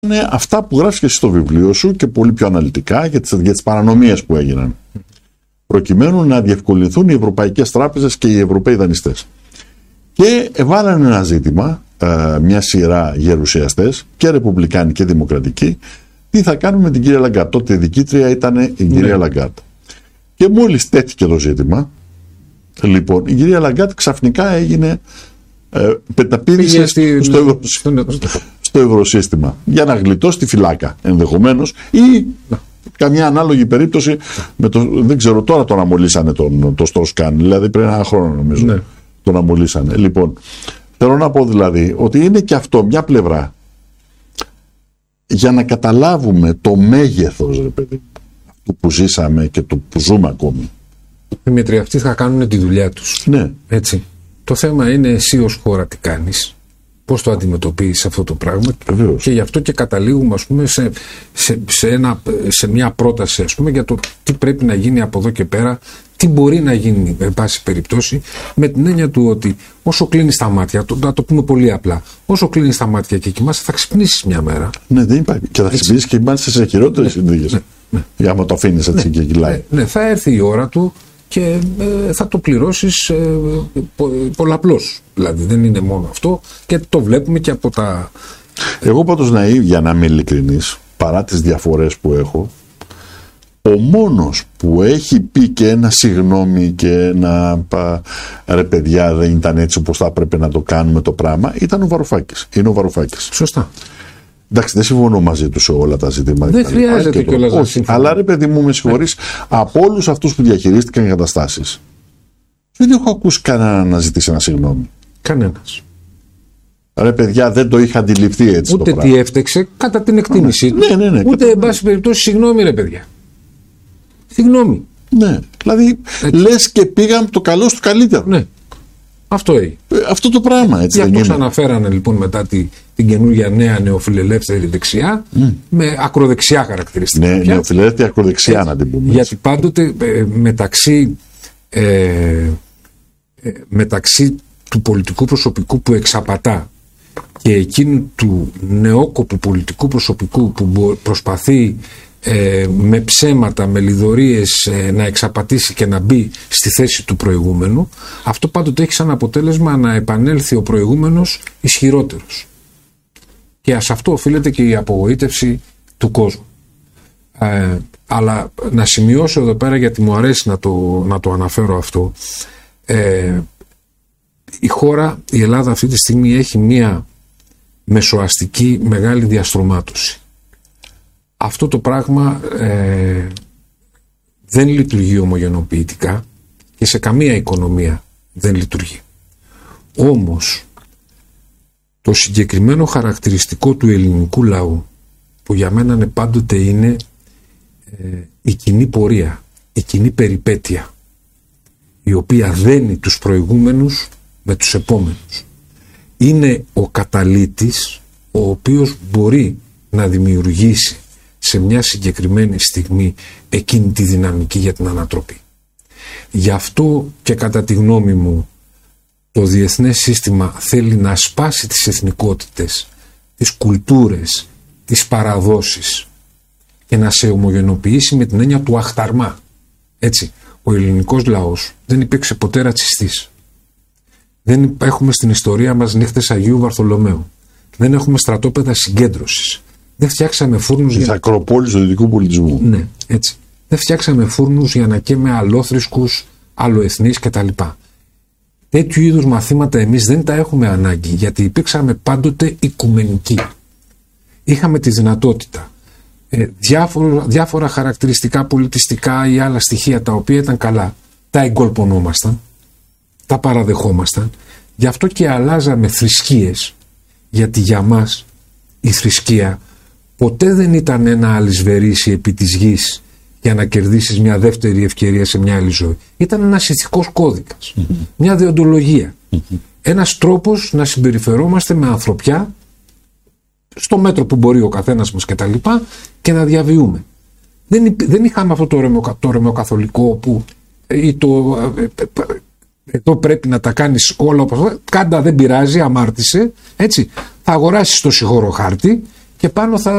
είναι αυτά που γράφεις και εσύ στο βιβλίο σου και πολύ πιο αναλυτικά για τις παρανομίες που έγιναν, προκειμένου να διευκολυνθούν οι ευρωπαϊκές τράπεζες και οι ευρωπαίοι δανειστές. Και βάλανε ένα ζήτημα, μια σειρά γερουσιαστές και ρεπουμπλικάνοι και δημοκρατικοί, τι θα κάνουμε με την κυρία Λαγκάρντ. Τότε η διοικήτρια ήταν η κυρία Λαγκάρντ. Και μόλις τέθηκε το ζήτημα, λοιπόν, η κυρία Λαγκάρντ ξαφνικά έγινε πεταπήδησε στο ευρωσύστημα για να γλιτώσει τη φυλάκα ενδεχομένως, ή καμιά ανάλογη περίπτωση με δεν ξέρω, τώρα τον αμολύσανε τον Στροσκάν, δηλαδή πριν ένα χρόνο νομίζω, ναι, τον αμολύσανε. Λοιπόν, θέλω να πω δηλαδή ότι είναι και αυτό μια πλευρά για να καταλάβουμε το μέγεθος, ρε παιδί, αυτού που ζήσαμε και το που ζούμε ακόμη. Δημήτρη, αυτοί θα κάνουν τη δουλειά τους. Ναι. Έτσι. Το θέμα είναι εσύ ως χώρα τι κάνεις, πώς το αντιμετωπίζεις αυτό το πράγμα. Βεβαίως. Και γι' αυτό και καταλήγουμε, ας πούμε, σε μια πρόταση, ας πούμε, για το τι πρέπει να γίνει από εδώ και πέρα, τι μπορεί να γίνει, εν πάση περιπτώσει, με την έννοια του ότι όσο κλείνεις τα μάτια, να το πούμε πολύ απλά, όσο κλείνεις τα μάτια και κοιμάσαι, θα ξυπνήσεις μια μέρα. Ναι, δεν υπάρχει. Και θα ξυπνήσεις και κοιμάσαι σε χειρότερες συνθήκες. Ναι. Άμα το αφήνεις έτσι και κυλάει. Ναι, θα έρθει η ώρα του και θα το πληρώσεις πολλαπλώς. Δηλαδή δεν είναι μόνο αυτό και το βλέπουμε και από τα... Εγώ πάντως, για να είμαι ειλικρινής, παρά τις διαφορές που έχω, ο μόνος που έχει πει και ένα συγγνώμη και ένα ρε παιδιά δεν ήταν έτσι όπως θα έπρεπε να το κάνουμε το πράγμα, ήταν ο Βαρουφάκης. Είναι ο Βαρουφάκης. Σωστά. Εντάξει, δεν συμφωνώ μαζί του σε όλα τα ζητήματα. Δεν χρειάζεται κιόλας να συμφωνώ. Αλλά ρε παιδί μου, με συγχωρείς, από όλους αυτούς που διαχειρίστηκαν οι καταστάσεις, δεν έχω ακούσει κανέναν να ζητήσει ένα συγγνώμη. Κανένας. Ρε παιδιά, δεν το είχα αντιληφθεί έτσι. Ούτε τι έφτεξε κατά την εκτίμησή του. Ναι, ούτε, εν πάση περιπτώσει, συγγνώμη, ρε παιδιά. Συγγνώμη. Ναι, δηλαδή λες και πήγαμε το καλό στο καλύτερο. Ναι. Αυτό έγινε. Αυτό το πράγμα, έτσι. Γι' αυτό ξαναφέρανε λοιπόν μετά την καινούργια νέα νεοφιλελεύθερη δεξιά, με ακροδεξιά χαρακτηριστικά. Ναι, νεοφιλελεύθερη ακροδεξιά, να την πούμε. Γιατί πάντοτε μεταξύ του πολιτικού προσωπικού που εξαπατά και εκείνου του νεόκοπου πολιτικού προσωπικού που προσπαθεί με ψέματα, με λιδωρίες να εξαπατήσει και να μπει στη θέση του προηγούμενου, αυτό πάντοτε έχει σαν αποτέλεσμα να επανέλθει ο προηγούμενος ισχυρότερος. Και σε αυτό οφείλεται και η απογοήτευση του κόσμου. Αλλά να σημειώσω εδώ πέρα, γιατί μου αρέσει να το αναφέρω αυτό, η χώρα, η Ελλάδα αυτή τη στιγμή έχει μία μεσοαστική μεγάλη διαστρωμάτωση. Αυτό το πράγμα δεν λειτουργεί ομογενοποιητικά και σε καμία οικονομία δεν λειτουργεί. Όμως το συγκεκριμένο χαρακτηριστικό του ελληνικού λαού, που για μένα πάντοτε είναι η κοινή πορεία, η κοινή περιπέτεια, η οποία δένει τους προηγούμενους με τους επόμενους, είναι ο καταλύτης ο οποίος μπορεί να δημιουργήσει σε μια συγκεκριμένη στιγμή εκείνη τη δυναμική για την ανατροπή. Γι' αυτό και κατά τη γνώμη μου το διεθνές σύστημα θέλει να σπάσει τις εθνικότητες, τις κουλτούρες, τις παραδόσεις και να σε ομογενοποιήσει με την έννοια του αχταρμά. Έτσι, ο ελληνικός λαός δεν υπήρξε ποτέ ρατσιστής. Δεν έχουμε στην ιστορία μας νύχτες Αγίου Βαρθολομαίου. Δεν έχουμε στρατόπεδα συγκέντρωσης. Δεν φτιάξαμε φούρνους της Ακροπόλης του δυτικού πολιτισμού. Ναι, έτσι. Δεν φτιάξαμε φούρνους για να καίμε αλλόθρησκους, αλλοεθνείς κτλ. Τέτοιου είδους μαθήματα εμείς δεν τα έχουμε ανάγκη, γιατί υπήρξαμε πάντοτε οικουμενικοί. Είχαμε τη δυνατότητα διάφορα χαρακτηριστικά πολιτιστικά ή άλλα στοιχεία τα οποία ήταν καλά, τα εγκολπωνόμασταν, τα παραδεχόμασταν, γι' αυτό και αλλάζαμε θρησκείες, γιατί για μας η θρησκεία ποτέ δεν ήταν ένα αλυσβερίσι επί της γης για να κερδίσεις μια δεύτερη ευκαιρία σε μια άλλη ζωή. Ήταν ένας ηθικός κώδικας, μια δεοντολογία, ένας τρόπος να συμπεριφερόμαστε με ανθρωπιά στο μέτρο που μπορεί ο καθένας μας και να διαβιούμε. Δεν είχαμε αυτό το ρωμαιοκαθολικό που εδώ πρέπει να τα κάνεις όλα όπως κάντα, δεν πειράζει, αμάρτησε, έτσι. Θα αγοράσεις το συγχωροχάρτη και πάνω θα